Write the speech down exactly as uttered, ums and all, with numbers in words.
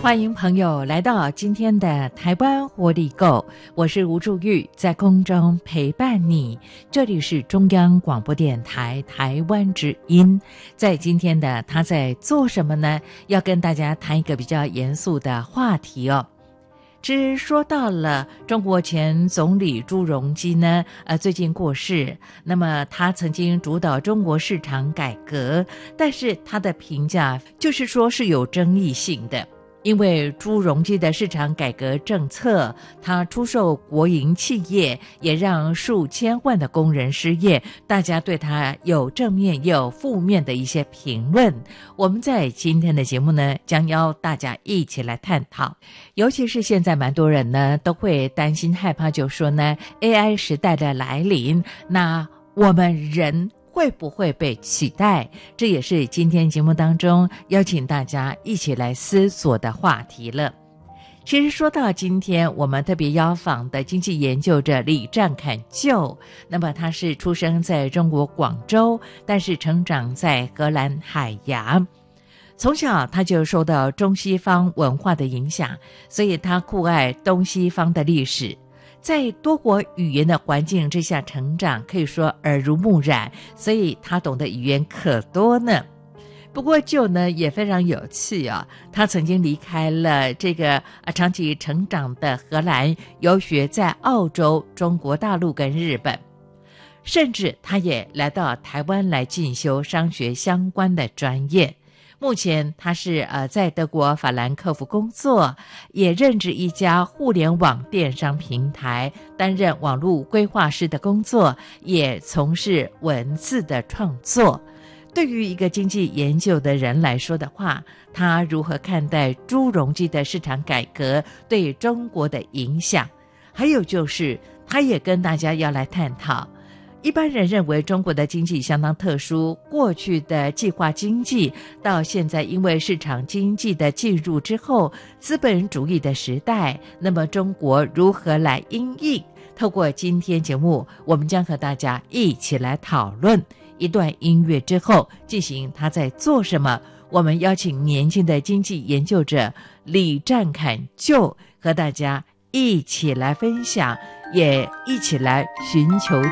欢迎朋友来到今天的台湾活力购，我是吴祝玉，在空中陪伴你。这里是中央广播电台台湾之音。在今天的他在做什么呢？要跟大家谈一个比较严肃的话题哦。只说到了中国前总理朱镕基呢，呃，最近过世。那么他曾经主导中国市场改革，但是他的评价就是说是有争议性的。因为朱镕基的市场改革政策，他出售国营企业，也让数千万的工人失业，大家对他有正面也有负面的一些评论。我们在今天的节目呢，将邀大家一起来探讨。尤其是现在蛮多人呢都会担心害怕，就说呢 A I 时代的来临，那我们人会不会被取代？这也是今天节目当中邀请大家一起来思索的话题了。其实说到今天我们特别邀访的经济研究者李占侃就，那么他是出生在中国广州，但是成长在荷兰海牙。从小他就受到中西方文化的影响，所以他酷爱东西方的历史。在多国语言的环境之下成长，可以说耳濡目染，所以他懂得语言可多呢。不过就呢也非常有趣啊、哦，他曾经离开了这个啊长期成长的荷兰，游学在澳洲、中国大陆跟日本，甚至他也来到台湾来进修商学相关的专业。目前他是呃在德国法兰克福工作，也任职一家互联网电商平台，担任网络规划师的工作，也从事文字的创作。对于一个经济研究的人来说的话，他如何看待朱镕基的市场改革对中国的影响？还有就是他也跟大家要来探讨，一般人认为中国的经济相当特殊，过去的计划经济到现在因为市场经济的进入之后，资本主义的时代，那么中国如何来因应？透过今天节目，我们将和大家一起来讨论。一段音乐之后进行他在做什么，我们邀请年轻的经济研究者李占侃就和大家一起来分享，也一起来寻求